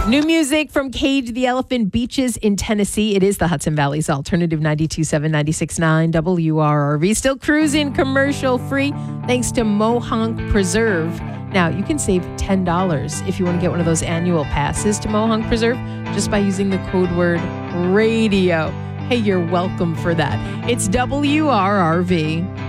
New music from Cage the Elephant Beaches in Tennessee. It is the Hudson Valley's Alternative 92.7, 96.9 WRRV. Still cruising commercial free thanks to Mohonk Preserve. Now, you can save $10 if you want to get one of those annual passes to Mohonk Preserve just by using the code word radio. Hey, you're welcome for that. It's WRRV.